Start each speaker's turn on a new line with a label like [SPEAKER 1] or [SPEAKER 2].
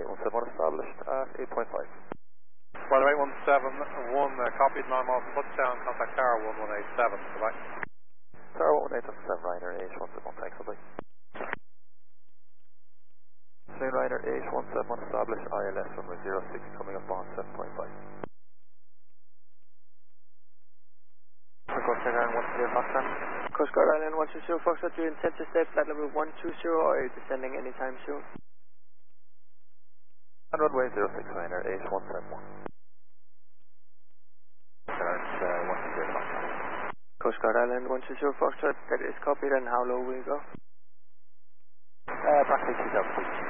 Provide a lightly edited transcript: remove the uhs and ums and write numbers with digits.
[SPEAKER 1] 171 established at 8.5.
[SPEAKER 2] Weather 817, copied 9 miles from touchdown, contact Tower 1187, goodbye.
[SPEAKER 1] Tower 118.7, Ryanair H171, thanks, goodbye. Ryanair H171 established, ILS runway 06, coming up on 7.5.
[SPEAKER 3] Coast Guard Island 120 Foxtrot. Coast Guard Island 120 Foxtrot, do you intend to stay flight level 120 or are you descending anytime soon?
[SPEAKER 1] And runway 06, Ryanair H171.
[SPEAKER 3] Coast Guard Island 120 Foxtrot, that is copied, and how low will you go?
[SPEAKER 1] Approximately 2,000 feet.